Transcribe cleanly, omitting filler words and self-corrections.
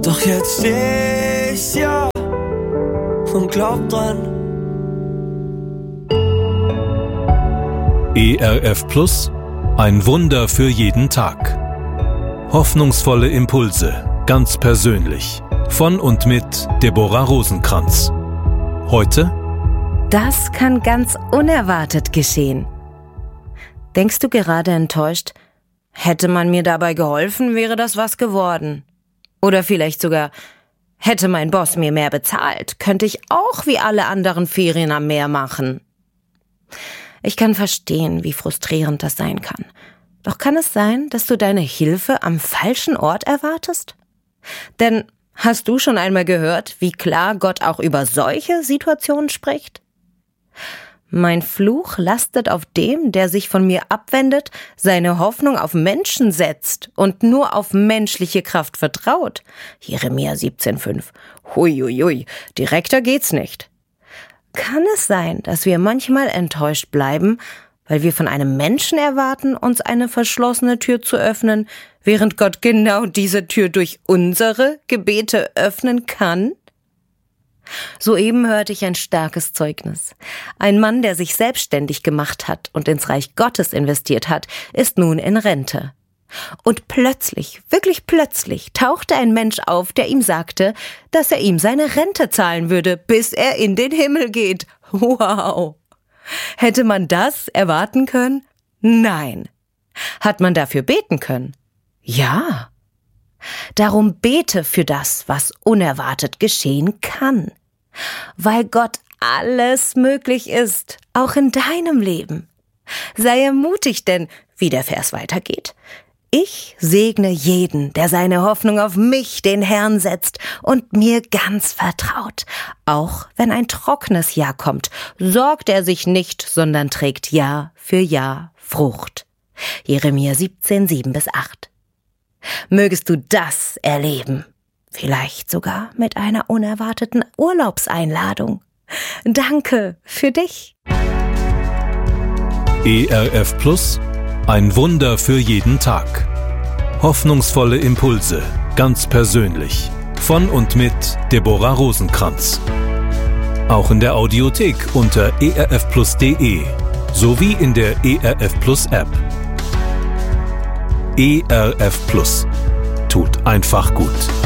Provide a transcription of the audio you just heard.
Doch jetzt steh ich ja und glaub dran. ERF Plus, ein Wunder für jeden Tag. Hoffnungsvolle Impulse, ganz persönlich. Von und mit Deborah Rosenkranz. Heute: Das kann ganz unerwartet geschehen. Denkst du gerade enttäuscht? Hätte man mir dabei geholfen, wäre das was geworden. Oder vielleicht sogar, hätte mein Boss mir mehr bezahlt, könnte ich auch wie alle anderen Ferien am Meer machen. Ich kann verstehen, wie frustrierend das sein kann. Doch kann es sein, dass du deine Hilfe am falschen Ort erwartest? Denn hast du schon einmal gehört, wie klar Gott auch über solche Situationen spricht? Mein Fluch lastet auf dem, der sich von mir abwendet, seine Hoffnung auf Menschen setzt und nur auf menschliche Kraft vertraut. Jeremia 17,5. Huiuiui, direkter geht's nicht. Kann es sein, dass wir manchmal enttäuscht bleiben, weil wir von einem Menschen erwarten, uns eine verschlossene Tür zu öffnen, während Gott genau diese Tür durch unsere Gebete öffnen kann? Soeben hörte ich ein starkes Zeugnis. Ein Mann, der sich selbstständig gemacht hat und ins Reich Gottes investiert hat, ist nun in Rente. Und plötzlich, wirklich plötzlich, tauchte ein Mensch auf, der ihm sagte, dass er ihm seine Rente zahlen würde, bis er in den Himmel geht. Wow! Hätte man das erwarten können? Nein. Hat man dafür beten können? Ja. Darum bete für das, was unerwartet geschehen kann. Weil Gott alles möglich ist, auch in deinem Leben. Sei ermutigt, denn, wie der Vers weitergeht: Ich segne jeden, der seine Hoffnung auf mich, den Herrn, setzt und mir ganz vertraut. Auch wenn ein trockenes Jahr kommt, sorgt er sich nicht, sondern trägt Jahr für Jahr Frucht. Jeremia 17,7-8. Mögest du das erleben, vielleicht sogar mit einer unerwarteten Urlaubseinladung. Danke für dich. ERF Plus, ein Wunder für jeden Tag. Hoffnungsvolle Impulse, ganz persönlich. Von und mit Deborah Rosenkranz. Auch in der Audiothek unter erfplus.de sowie in der ERF Plus App. ERF Plus. Tut einfach gut.